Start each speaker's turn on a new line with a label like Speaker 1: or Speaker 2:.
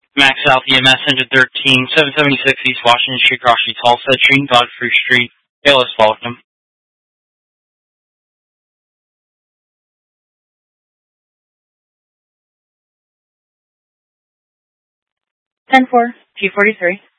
Speaker 1: Max South EMS Engine 13, 776 East Washington Street, Crossy Tulsa, Street, Godfrey Street. ALS welcome.
Speaker 2: 10-4, G43.